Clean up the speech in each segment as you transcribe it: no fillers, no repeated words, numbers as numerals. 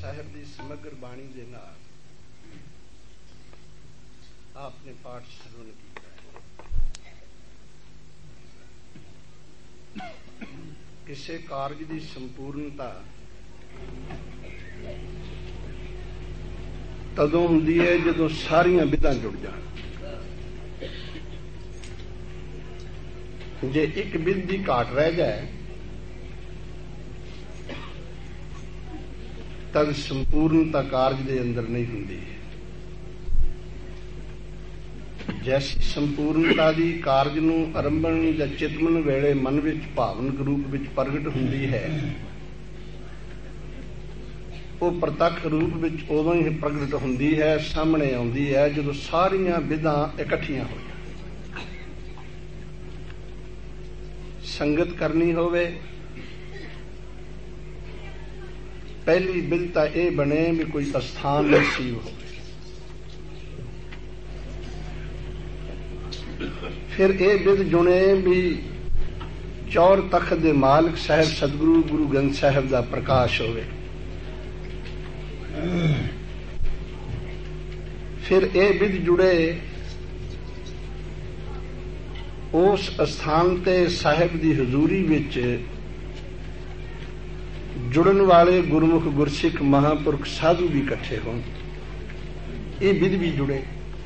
ਸਾਹਿਬ ਦੀ ਸਮਗਰ ਬਾਣੀ ਦੇ ਨਾਲ ਆਪਨੇ ਪਾਠ ਸਰਵਣ ਕੀਤਾ ਹੈ। ਕਿਸੇ ਕਾਰਜ ਦੀ ਸੰਪੂਰਨਤਾ ਤਦੋਂ ਹੁੰਦੀ ਹੈ ਜਦੋਂ ਸਾਰੀਆਂ ਵਿਧਾਂ ਜੁੜ ਜਾਣ। ਜੇ ਇੱਕ ਵਿਧ ਦੀ ਘਾਟ ਰਹਿ ਜਾਏ ਤਦ ਸੰਪੂਰਨਤਾ ਕਾਰਜ ਦੇ ਅੰਦਰ ਨਹੀਂ ਹੁੰਦੀ। ਜੈਸੀ ਸੰਪੂਰਨਤਾ ਦੀ ਕਾਰਜ ਨੂੰ ਆਰੰਭਣ ਜਾਂ ਚਿਤਮਨ ਵੇਲੇ ਮਨ ਵਿੱਚ ਭਾਵਨਕ ਰੂਪ ਵਿੱਚ ਪ੍ਰਗਟ ਹੁੰਦੀ ਹੈ, ਉਹ ਪ੍ਰਤੱਖ ਰੂਪ ਵਿੱਚ ਉਦੋਂ ਹੀ ਪ੍ਰਗਟ ਹੁੰਦੀ ਹੈ, ਸਾਹਮਣੇ ਆਉਂਦੀ ਹੈ ਜਦੋਂ ਸਾਰੀਆਂ ਵਿਧਾਂ ਇਕੱਠੀਆਂ ਹੋ ਜਾਣ। ਸੰਗਤ ਕਰਨੀ ਹੋਵੇ, ਪਹਿਲੀ ਵਿਧ ਤਾਂ ਇਹ ਬਣੇ ਵੀ ਕੋਈ ਅਸਥਾਨ ਨਸੀਬ ਹੋਵੇ। ਫਿਰ ਇਹ ਵਿਧ ਜੁਣੇ ਵੀ ਚੌਰ ਤਖਤ ਦੇ ਮਾਲਕ ਸਾਹਿਬ ਸਤਿਗੁਰੂ ਗੁਰੂ ਗ੍ਰੰਥ ਸਾਹਿਬ ਦਾ ਪ੍ਰਕਾਸ਼ ਹੋਵੇ। ਫਿਰ ਇਹ ਵਿਧ ਜੁੜੇ ਉਸ ਅਸਥਾਨ ਤੇ ਸਾਹਿਬ ਦੀ ਹਜ਼ੂਰੀ ਵਿੱਚ ਜੁੜਨ ਵਾਲੇ ਗੁਰਮੁਖ ਗੁਰਸਿੱਖ ਮਹਾਂਪੁਰਖ ਸਾਧੂ ਵੀ ਇਕੱਠੇ ਹੋਣ, ਇਹ ਵਿਧ ਵੀ ਜੁੜੇ।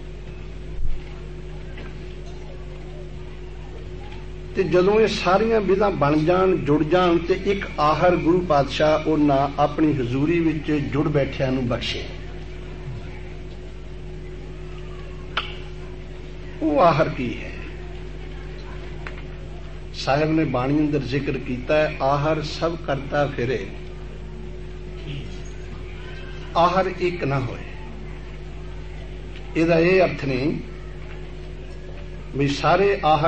ਤੇ ਜਦੋਂ ਇਹ ਸਾਰੀਆਂ ਵਿਧਾਂ ਬਣ ਜਾਣ, ਜੁੜ ਜਾਣ, ਤੇ ਇੱਕ ਆਹਰ ਗੁਰੂ ਪਾਤਸ਼ਾਹ ਉਹਨਾਂ ਆਪਣੀ ਹਜ਼ੂਰੀ ਵਿੱਚ ਜੁੜ ਬੈਠਿਆਂ ਨੂੰ ਬਖਸ਼ੇ। ਉਹ ਆਹਰ ਕੀ ਹੈ? ਸਾਹਿਬ ਨੇ ਬਾਣੀ ਅੰਦਰ ਜ਼ਿਕਰ ਕੀਤਾ ਹੈ, ਆਹਰ ਸਭ ਕਰਤਾ ਫਿਰੇ, ਆਹਰ ਇੱਕ ਨਾ ਹੋਏ। ਇਹਦਾ ਇਹ ਅਰਥ ਨਹੀਂ ਵੀ ਸਾਰੇ ਆਹਰ